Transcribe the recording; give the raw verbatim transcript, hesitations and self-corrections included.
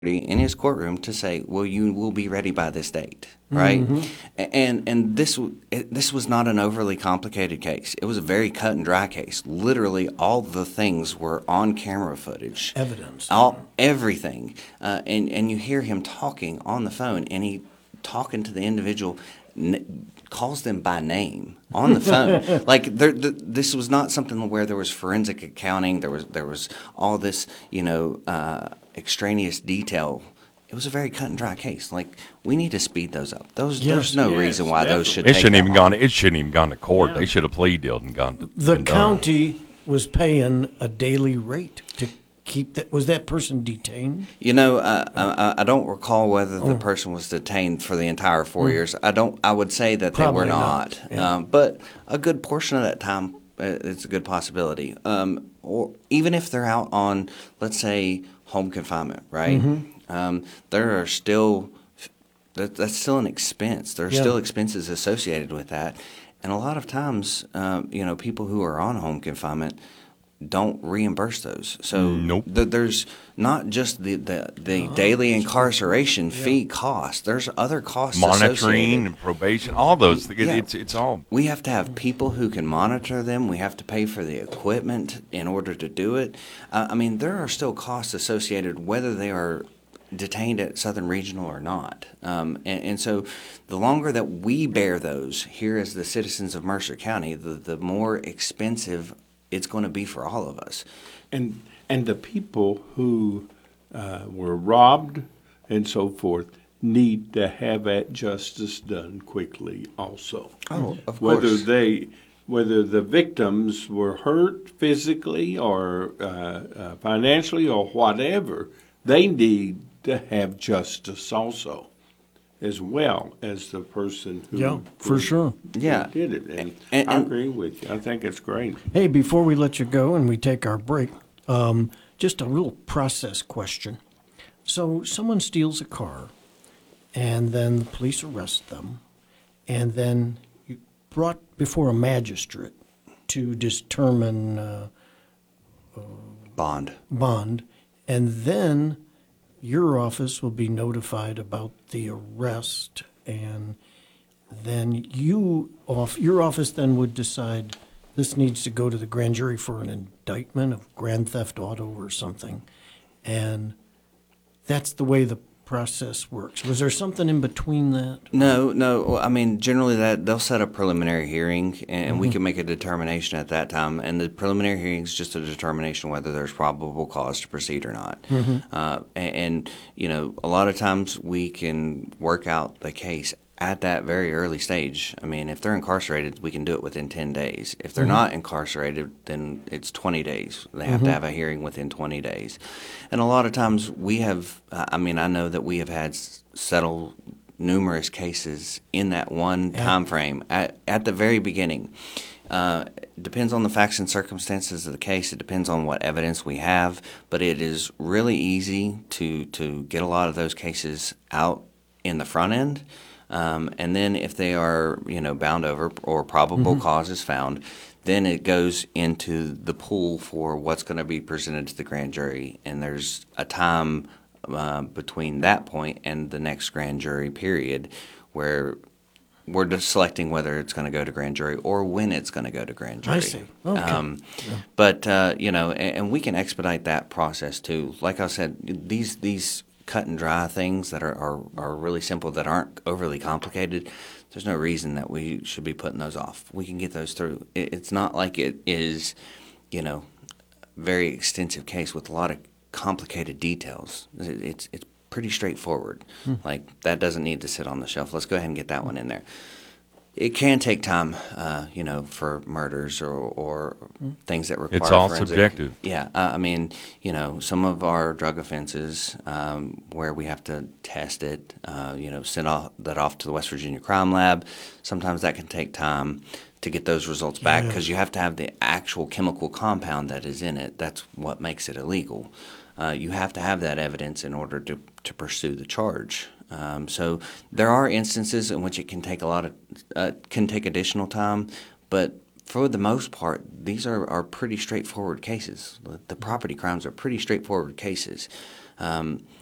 in his courtroom to say, "Well, you will be ready by this date," right? Mm-hmm. And and this it, this was not an overly complicated case. It was a very cut and dry case. Literally, all the things were on camera footage, evidence, all everything. Uh, and and you hear him talking on the phone, and he talking to the individual. N- calls them by name on the phone. Like there, the, this was not something where there was forensic accounting. There was there was all this, you know, uh, extraneous detail. It was a very cut and dry case. Like we need to speed those up. Those yes, there's no yes, reason why definitely. those should. It take shouldn't that even long. gone. It shouldn't even gone to court. Yeah. They should have plea deal and gone to the been done. county was paying a daily rate to keep that. Was that person detained? You know, uh, I, I don't recall whether the person was detained for the entire four Mm. years. I don't. I would say that Probably they were not, not. yeah. Um, but a good portion of that time, uh, it's a good possibility. Um, or even if they're out on, let's say, home confinement, right? Mm-hmm. Um, there are still that, that's still an expense. There are Yeah. still expenses associated with that, and a lot of times, um, you know, people who are on home confinement don't reimburse those. So Nope. th- there's not just the, the, the daily incarceration fee cost. There's other costs Monitoring associated. and probation, all those. things. Yeah. It's it's all. We have to have people who can monitor them. We have to pay for the equipment in order to do it. Uh, I mean, there are still costs associated whether they are detained at Southern Regional or not. Um, and, and so the longer that we bear those here as the citizens of Mercer County, the, the more expensive it's going to be for all of us. And and the people who uh, were robbed and so forth need to have that justice done quickly also. Oh, of Whether course. they, whether the victims were hurt physically or uh, uh, financially or whatever, they need to have justice also, as well as the person who, Yeah, for who- sure. who Yeah. did it. And, And- I and- agree with you. I think it's great. Hey, before we let you go and we take our break, um, just a little process question. So someone steals a car, and then the police arrest them, and then you brought before a magistrate to determine uh, Bond. bond, and then your office will be notified about the arrest, and then you off your office then would decide this needs to go to the grand jury for an indictment of grand theft auto or something, and that's the way the process works. Was there something in between that? No, no. Well, I mean, generally that they'll set a preliminary hearing, and we can make a determination at that time. And the preliminary hearing is just a determination whether there's probable cause to proceed or not. Uh, and, and you know, a lot of times we can work out the case at that very early stage. I mean, if they're incarcerated, we can do it within ten days. If they're not incarcerated, then it's twenty days. They have to have a hearing within twenty days. And a lot of times we have, I mean, I know that we have had s- settle numerous cases in that one time frame at, at the very beginning. Uh, it depends on the facts and circumstances of the case. It depends on what evidence we have, but it is really easy to, to get a lot of those cases out in the front end. Um, and then if they are, you know, bound over or probable cause is found, then it goes into the pool for what's going to be presented to the grand jury. And there's a time uh, between that point and the next grand jury period where we're just selecting whether it's going to go to grand jury or when it's going to go to grand jury. I see. Okay. Um, But, uh, you know, and, and we can expedite that process too. Like I said, these these cut and dry things that are, are, are really simple, that aren't overly complicated, there's no reason that we should be putting those off. We can get those through. It, it's not like it is, you know, a very extensive case with a lot of complicated details. It, it's it's pretty straightforward. Like, that doesn't need to sit on the shelf. Let's go ahead and get that one in there. It can take time, uh, you know, for murders or, or things that require It's all forensic- subjective. Yeah, uh, I mean, you know, some of our drug offenses um, where we have to test it, uh, you know, send off, that off to the West Virginia Crime Lab. Sometimes that can take time to get those results back Yeah. because you have to have the actual chemical compound that is in it. That's what makes it illegal. Uh, you have to have that evidence in order to, to pursue the charge. Um, so there are instances in which it can take a lot of uh, can take additional time, but for the most part, these are, are pretty straightforward cases. The, the property crimes are pretty straightforward cases. Um,